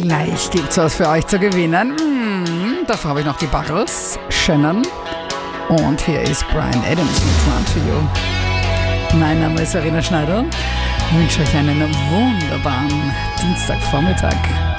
Gleich gibt's was für euch zu gewinnen. Davor habe ich noch die Buggles, Shannon. Und hier ist Bryan Adams mit Run to You. Mein Name ist Verena Schneider. Ich wünsche euch einen wunderbaren Dienstagvormittag.